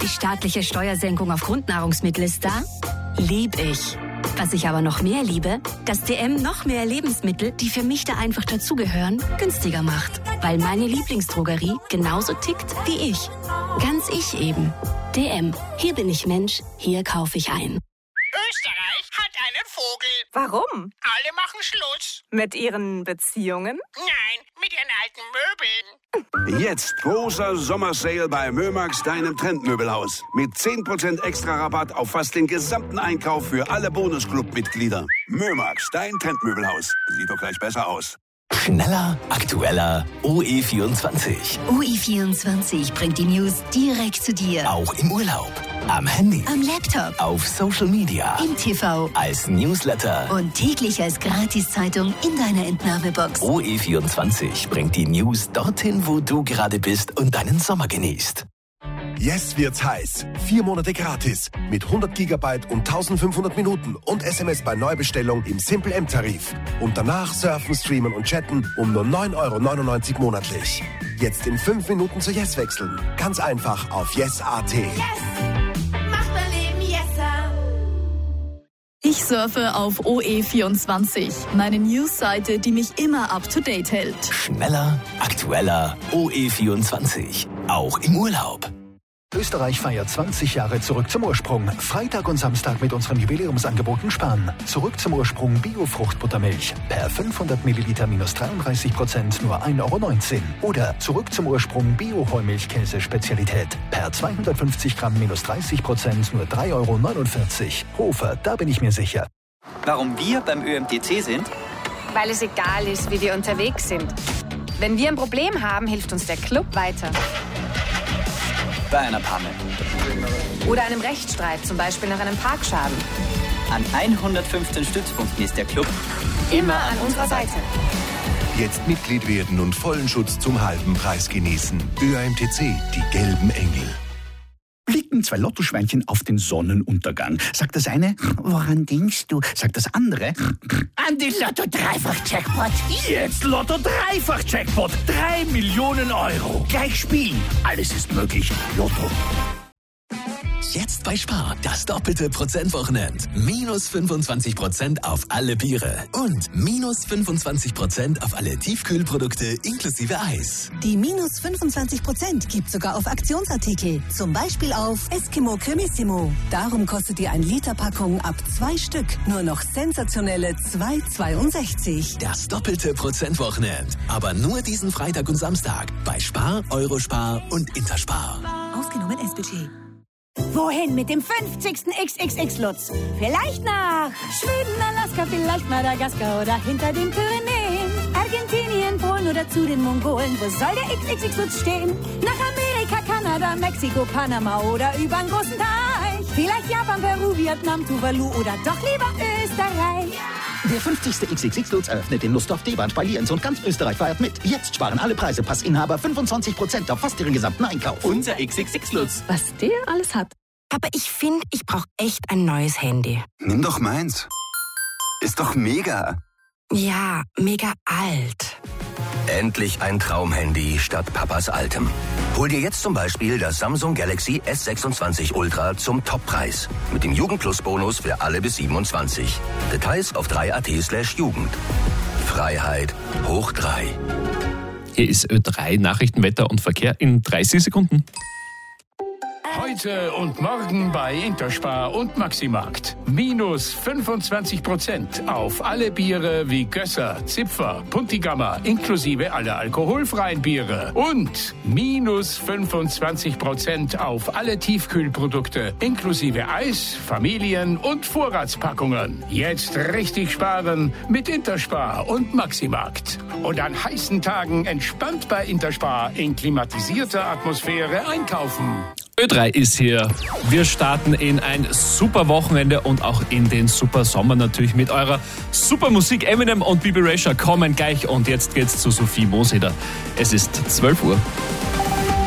Die staatliche Steuersenkung auf Grundnahrungsmittel ist da? Lieb ich. Was ich aber noch mehr liebe, dass DM noch mehr Lebensmittel, die für mich da einfach dazugehören, günstiger macht. Weil meine Lieblingsdrogerie genauso tickt wie ich. Ganz ich eben. DM. Hier bin ich Mensch, hier kaufe ich ein. Österreich hat einen Vogel. Warum? Alle machen Schluss. Mit ihren Beziehungen? Nein, mit ihren alten Möbeln. Jetzt großer Sommersale bei Mömax, deinem Trendmöbelhaus. Mit 10% extra Rabatt auf fast den gesamten Einkauf für alle Bonusclub-Mitglieder. Mömax, dein Trendmöbelhaus. Sieht doch gleich besser aus. Schneller, aktueller, OE24. OE24 bringt die News direkt zu dir. Auch im Urlaub, am Handy, Am Laptop, auf Social Media, im TV als Newsletter. und täglich als Gratiszeitung in deiner Entnahmebox. OE24 bringt die News dorthin, wo du gerade bist und deinen Sommer genießt. Jetzt wird's heiß. 4 Monate gratis. Mit 100 Gigabyte und 1500 Minuten und SMS bei Neubestellung im Simple M-Tarif. Und danach surfen, streamen und chatten um nur 9,99 € monatlich. Jetzt in 5 Minuten zu Yes wechseln. Ganz einfach auf yes.at. Macht mein Leben yesser. Ich surfe auf OE24, meine Newsseite, die mich immer up to date hält. Schneller, aktueller, OE24. Auch im Urlaub. Österreich feiert 20 Jahre Zurück zum Ursprung. Freitag und Samstag mit unseren Jubiläumsangeboten sparen. Zurück zum Ursprung Bio-Fruchtbuttermilch. Per 500 Milliliter minus 33% nur 1,19 €. Oder Zurück zum Ursprung Bio-Heumilchkäse Spezialität. Per 250 Gramm minus 30% nur 3,49 €. Hofer, da bin ich mir sicher. Warum wir beim ÖMTC sind? Weil es egal ist, wie wir unterwegs sind. Wenn wir ein Problem haben, hilft uns der Club weiter. Bei einer Panne. Oder einem Rechtsstreit, zum Beispiel nach einem Parkschaden. An 115 Stützpunkten ist der Club Immer an unserer Seite. Jetzt Mitglied werden und vollen Schutz zum halben Preis genießen. ÖMTC, die gelben Engel. Blicken 2 Lottoschweinchen auf den Sonnenuntergang. Sagt das eine, woran denkst du? Sagt das andere, an die Lotto-Dreifach-Jackpot. Jetzt Lotto-Dreifach-Jackpot. 3 Millionen €. Gleich spielen. Alles ist möglich. Lotto. Jetzt bei Spar, das doppelte Prozentwochenend. Minus 25% auf alle Biere. Und minus 25% auf alle Tiefkühlprodukte inklusive Eis. Die minus 25% gibt sogar auf Aktionsartikel. Zum Beispiel auf Eskimo Cremissimo. Darum kostet die 1-Liter-Packung ab 2 Stück nur noch sensationelle 2,62. Das doppelte Prozentwochenend. Aber nur diesen Freitag und Samstag. Bei Spar, Eurospar und Interspar. Ausgenommen S-Budget. Wohin mit dem 50. XXX-Lutz? Vielleicht nach Schweden, Alaska, vielleicht Madagaskar oder hinter den Pyrenäen. Argentinien, Polen oder zu den Mongolen. Wo soll der XXX-Lutz stehen? Nach Amerika, Kanada, Mexiko, Panama oder über den großen Teich. Vielleicht Japan, Peru, Vietnam, Tuvalu oder doch lieber Österreich. Der 50. XXX-Lutz eröffnet in Lustdorf, Debans bei Lienz und ganz Österreich feiert mit. Jetzt sparen alle Preise, Passinhaber 25% auf fast ihren gesamten Einkauf. Unser XXX-Lutz. Was der alles hat. Aber ich finde, ich brauche echt ein neues Handy. Nimm doch meins. Ist doch mega. Ja, mega alt. Endlich ein Traumhandy statt Papas altem. Hol dir jetzt zum Beispiel das Samsung Galaxy S26 Ultra zum Toppreis. Mit dem Jugendplus-Bonus für alle bis 27. Details auf 3.at/Jugend. Freiheit hoch 3. Hier ist Ö3 Nachrichten, Wetter und Verkehr in 30 Sekunden. Heute und morgen bei Interspar und Maximarkt. Minus 25% auf alle Biere wie Gösser, Zipfer, Puntigammer, inklusive aller alkoholfreien Biere. Und minus 25% auf alle Tiefkühlprodukte, inklusive Eis, Familien- und Vorratspackungen. Jetzt richtig sparen mit Interspar und Maximarkt. Und an heißen Tagen entspannt bei Interspar in klimatisierter Atmosphäre einkaufen. Ö3 ist hier. Wir starten in ein super Wochenende und auch in den super Sommer natürlich mit eurer super Musik. Eminem und Bibi Rexha kommen gleich und jetzt geht's zu Sophie Moseder. Es ist 12 Uhr.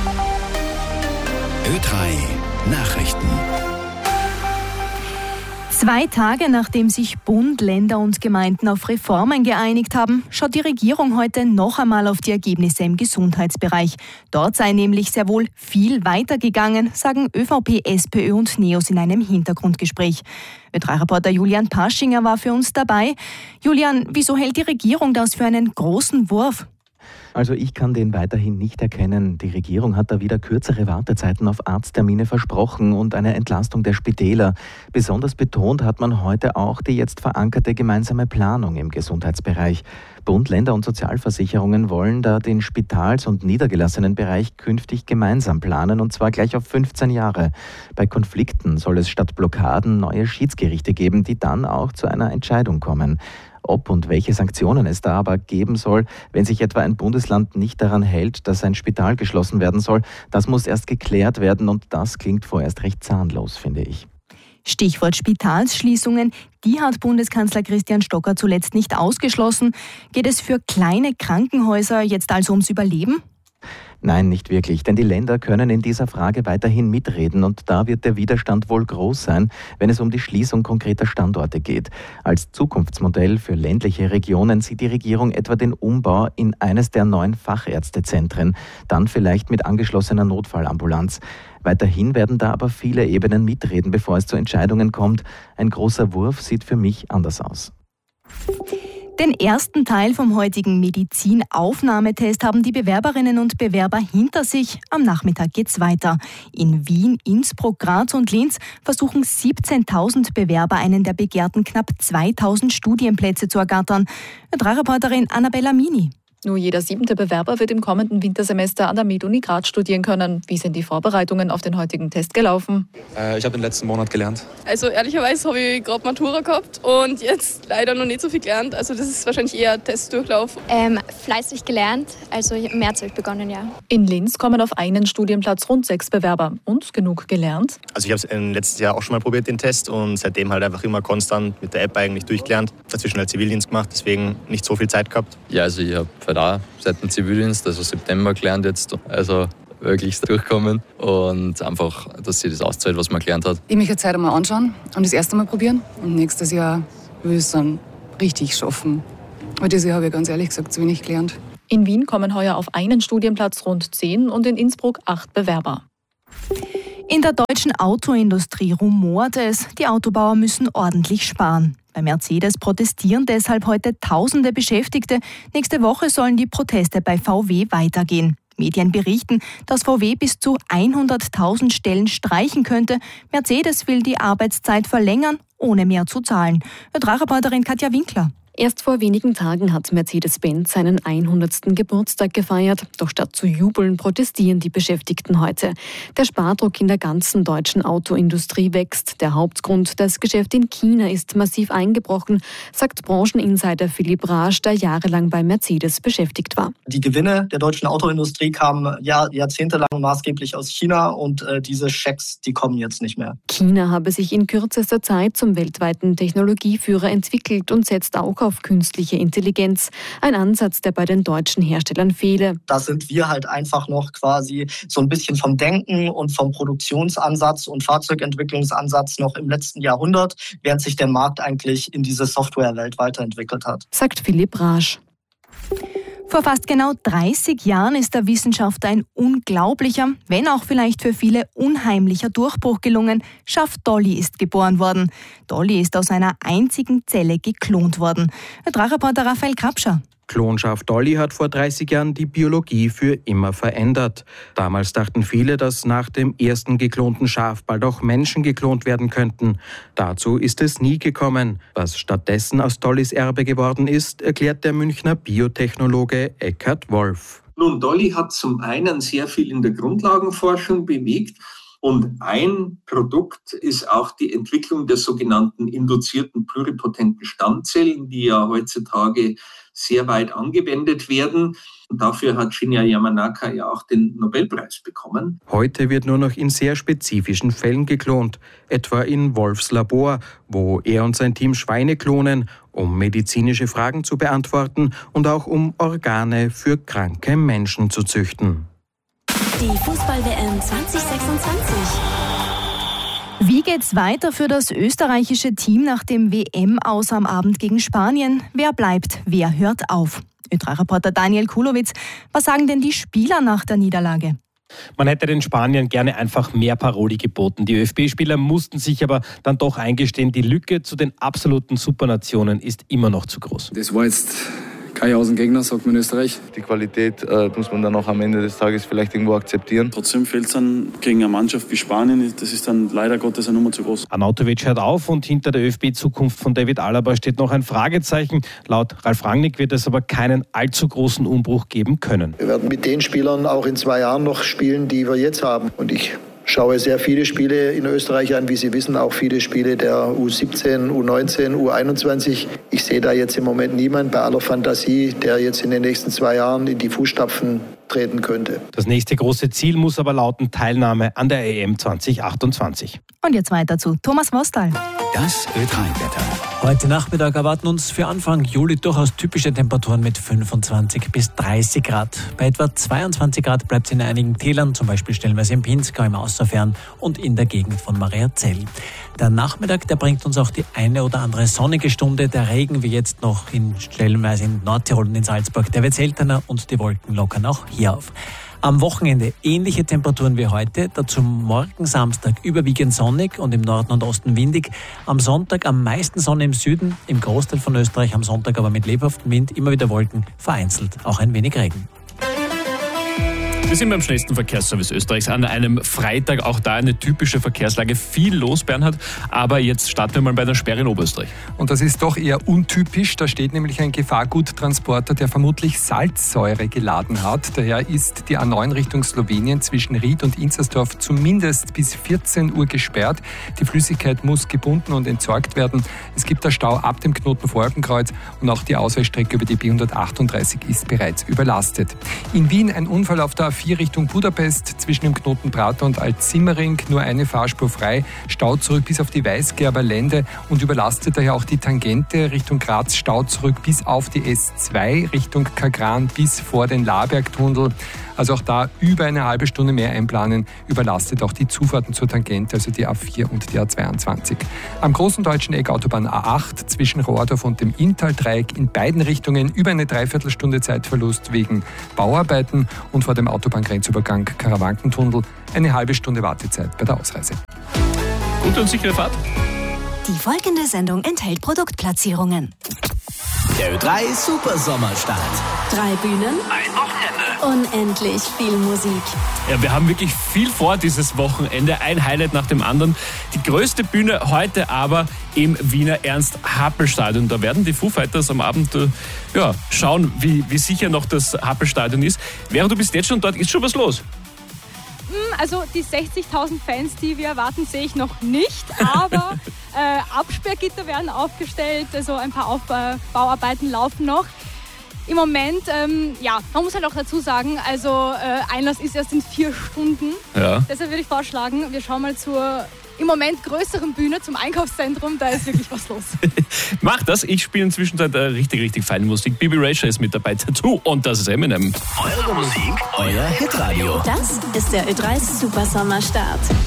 Ö3 Nachrichten. 2 Tage nachdem sich Bund, Länder und Gemeinden auf Reformen geeinigt haben, schaut die Regierung heute noch einmal auf die Ergebnisse im Gesundheitsbereich. Dort sei nämlich sehr wohl viel weitergegangen, sagen ÖVP, SPÖ und NEOS in einem Hintergrundgespräch. Ö3-Reporter Julian Paschinger war für uns dabei. Julian, wieso hält die Regierung das für einen großen Wurf? Also ich kann den weiterhin nicht erkennen. Die Regierung hat da wieder kürzere Wartezeiten auf Arzttermine versprochen und eine Entlastung der Spitäler. Besonders betont hat man heute auch die jetzt verankerte gemeinsame Planung im Gesundheitsbereich. Bund, Länder und Sozialversicherungen wollen da den Spitals- und Niedergelassenenbereich künftig gemeinsam planen, und zwar gleich auf 15 Jahre. Bei Konflikten soll es statt Blockaden neue Schiedsgerichte geben, die dann auch zu einer Entscheidung kommen. Ob und welche Sanktionen es da aber geben soll, wenn sich etwa ein Bundesland nicht daran hält, dass ein Spital geschlossen werden soll, das muss erst geklärt werden, und das klingt vorerst recht zahnlos, finde ich. Stichwort Spitalsschließungen, die hat Bundeskanzler Christian Stocker zuletzt nicht ausgeschlossen. Geht es für kleine Krankenhäuser jetzt also ums Überleben? Nein, nicht wirklich, denn die Länder können in dieser Frage weiterhin mitreden, und da wird der Widerstand wohl groß sein, wenn es um die Schließung konkreter Standorte geht. Als Zukunftsmodell für ländliche Regionen sieht die Regierung etwa den Umbau in eines der 9 Fachärztezentren, dann vielleicht mit angeschlossener Notfallambulanz. Weiterhin werden da aber viele Ebenen mitreden, bevor es zu Entscheidungen kommt. Ein großer Wurf sieht für mich anders aus. Den ersten Teil vom heutigen Medizinaufnahmetest haben die Bewerberinnen und Bewerber hinter sich. Am Nachmittag geht's weiter. In Wien, Innsbruck, Graz und Linz versuchen 17.000 Bewerber, einen der begehrten knapp 2.000 Studienplätze zu ergattern. Ö3-Reporterin Annabella Mini. Nur jeder 7. Bewerber wird im kommenden Wintersemester an der MedUni Graz studieren können. Wie sind die Vorbereitungen auf den heutigen Test gelaufen? Ich habe den letzten Monat gelernt. Also ehrlicherweise habe ich gerade Matura gehabt und jetzt leider noch nicht so viel gelernt. Also das ist wahrscheinlich eher Testdurchlauf. Fleißig gelernt, also im März habe ich begonnen, ja. In Linz kommen auf einen Studienplatz rund 6 Bewerber. Und genug gelernt? Also ich habe es im letzten Jahr auch schon mal probiert, den Test, und seitdem halt einfach immer konstant mit der App eigentlich durchgelernt. Dazwischen halt Zivildienst gemacht, deswegen nicht so viel Zeit gehabt. Ja, also ich habe da seit dem Zivildienst, also September gelernt jetzt, also wirklich durchkommen und einfach, dass sie das auszahlt, was man gelernt hat. Ich möchte die Zeit einmal anschauen und das erste Mal probieren, und nächstes Jahr will ich es dann richtig schaffen. Aber dieses Jahr habe ich ganz ehrlich gesagt zu wenig gelernt. In Wien kommen heuer auf einen Studienplatz rund 10 und in Innsbruck 8 Bewerber. In der deutschen Autoindustrie rumort es, die Autobauer müssen ordentlich sparen. Bei Mercedes protestieren deshalb heute Tausende Beschäftigte. Nächste Woche sollen die Proteste bei VW weitergehen. Medien berichten, dass VW bis zu 100.000 Stellen streichen könnte. Mercedes will die Arbeitszeit verlängern, ohne mehr zu zahlen. Ö3-Reporterin Katja Winkler. Erst vor wenigen Tagen hat Mercedes-Benz seinen 100. Geburtstag gefeiert. Doch statt zu jubeln, protestieren die Beschäftigten heute. Der Spardruck in der ganzen deutschen Autoindustrie wächst. Der Hauptgrund, das Geschäft in China ist massiv eingebrochen, sagt Brancheninsider Philipp Rasch, der jahrelang bei Mercedes beschäftigt war. Die Gewinne der deutschen Autoindustrie kamen jahrzehntelang maßgeblich aus China, und diese Schecks, die kommen jetzt nicht mehr. China habe sich in kürzester Zeit zum weltweiten Technologieführer entwickelt und setzt auch auf künstliche Intelligenz. Ein Ansatz, der bei den deutschen Herstellern fehle. Da sind wir halt einfach noch quasi so ein bisschen vom Denken und vom Produktionsansatz und Fahrzeugentwicklungsansatz noch im letzten Jahrhundert, während sich der Markt eigentlich in diese Softwarewelt weiterentwickelt hat. Sagt Philipp Rasch. Vor fast genau 30 Jahren ist der Wissenschaftler ein unglaublicher, wenn auch vielleicht für viele unheimlicher Durchbruch gelungen. Schaf Dolly ist geboren worden. Dolly ist aus einer einzigen Zelle geklont worden. Ö3-Reporter Raphael Krapscher. Klonschaf Dolly hat vor 30 Jahren die Biologie für immer verändert. Damals dachten viele, dass nach dem ersten geklonten Schaf bald auch Menschen geklont werden könnten. Dazu ist es nie gekommen. Was stattdessen aus Dollys Erbe geworden ist, erklärt der Münchner Biotechnologe Eckhard Wolf. Nun, Dolly hat zum einen sehr viel in der Grundlagenforschung bewegt. Und ein Produkt ist auch die Entwicklung der sogenannten induzierten pluripotenten Stammzellen, die ja heutzutage sehr weit angewendet werden. Und dafür hat Shinya Yamanaka ja auch den Nobelpreis bekommen. Heute wird nur noch in sehr spezifischen Fällen geklont, etwa in Wolfs Labor, wo er und sein Team Schweine klonen, um medizinische Fragen zu beantworten und auch um Organe für kranke Menschen zu züchten. Die Fußball-WM 2026. Wie geht geht's weiter für das österreichische Team nach dem WM-Aus am Abend gegen Spanien? Wer bleibt, wer hört auf? Ö3-Reporter Daniel Kulowitz, was sagen denn die Spieler nach der Niederlage? Man hätte den Spaniern gerne einfach mehr Paroli geboten. Die ÖFB-Spieler mussten sich aber dann doch eingestehen, die Lücke zu den absoluten Supernationen ist immer noch zu groß. Das war jetzt kein Außengegner, sagt man in Österreich. Die Qualität muss man dann auch am Ende des Tages vielleicht irgendwo akzeptieren. Trotzdem fehlt es dann gegen eine Mannschaft wie Spanien, das ist dann leider Gottes eine Nummer zu groß. Arnautovic hört auf und hinter der ÖFB-Zukunft von David Alaba steht noch ein Fragezeichen. Laut Ralf Rangnick wird es aber keinen allzu großen Umbruch geben können. Wir werden mit den Spielern auch in 2 Jahren noch spielen, die wir jetzt haben. Und ich schaue sehr viele Spiele in Österreich an, wie Sie wissen, auch viele Spiele der U17, U19, U21. Ich sehe da jetzt im Moment niemanden bei aller Fantasie, der jetzt in den nächsten 2 Jahren in die Fußstapfen treten könnte. Das nächste große Ziel muss aber lauten Teilnahme an der EM 2028. Und jetzt weiter zu Thomas Wostal. Das Ö3-Wetter. Heute Nachmittag erwarten uns für Anfang Juli durchaus typische Temperaturen mit 25 bis 30 Grad. Bei etwa 22 Grad bleibt es in einigen Tälern, zum Beispiel stellenweise im Pinzgau, im Außerfern und in der Gegend von Mariazell. Der Nachmittag, der bringt uns auch die eine oder andere sonnige Stunde. Der Regen, wie jetzt noch stellenweise in Nordtirol und in Salzburg, der wird seltener und die Wolken lockern auch hier auf. Am Wochenende ähnliche Temperaturen wie heute, dazu morgen Samstag überwiegend sonnig und im Norden und Osten windig. Am Sonntag am meisten Sonne im Süden, im Großteil von Österreich am Sonntag aber mit lebhaftem Wind, immer wieder Wolken, vereinzelt auch ein wenig Regen. Wir sind beim schnellsten Verkehrsservice Österreichs an einem Freitag. Auch da eine typische Verkehrslage. Viel los, Bernhard. Aber jetzt starten wir mal bei der Sperre in Oberösterreich. Und das ist doch eher untypisch. Da steht nämlich ein Gefahrguttransporter, der vermutlich Salzsäure geladen hat. Daher ist die A9 Richtung Slowenien zwischen Ried und Inzersdorf zumindest bis 14 Uhr gesperrt. Die Flüssigkeit muss gebunden und entsorgt werden. Es gibt da Stau ab dem Knoten Voralpenkreuz und auch die Ausweichstrecke über die B138 ist bereits überlastet. In Wien ein Unfall auf der A4 Richtung Budapest zwischen dem Knoten Prater und Alt-Simmering, nur eine Fahrspur frei, Stau zurück bis auf die Weißgerber Lände und überlastet daher auch die Tangente Richtung Graz, Stau zurück bis auf die S2 Richtung Kagran bis vor den Labergtunnel. Also auch da über eine halbe Stunde mehr einplanen, überlastet auch die Zufahrten zur Tangente, also die A4 und die A22. Am großen deutschen Eck Autobahn A8 zwischen Rohrdorf und dem Inntal-Dreieck in beiden Richtungen über eine Dreiviertelstunde Zeitverlust wegen Bauarbeiten und vor dem Autobahngrenzübergang Karawankentunnel eine halbe Stunde Wartezeit bei der Ausreise. Gute und sichere Fahrt. Die folgende Sendung enthält Produktplatzierungen. Der Ö3 Super Sommerstart. 3 Bühnen, ein Wochenende. unendlich viel Musik. Ja, wir haben wirklich viel vor dieses Wochenende. Ein Highlight nach dem anderen. Die größte Bühne heute aber im Wiener Ernst-Happel-Stadion. Da werden die Foo Fighters am Abend schauen, wie sicher noch das Happel-Stadion ist. Während du bist jetzt schon dort, ist schon was los? Also die 60.000 Fans, die wir erwarten, sehe ich noch nicht. Aber Absperrgitter werden aufgestellt, also ein paar Bauarbeiten laufen noch. Im Moment, man muss halt auch dazu sagen, also Einlass ist erst in 4 Stunden. Ja. Deshalb würde ich vorschlagen, wir schauen mal zur im Moment größeren Bühne, zum Einkaufszentrum. Da ist wirklich was los. Mach das. Ich spiele inzwischen richtig, richtig feine Musik. Bibi Rachel ist mit dabei, Tattoo und das ist Eminem. Eure Musik, euer Hitradio. Das ist der Ö3 Super Sommerstart.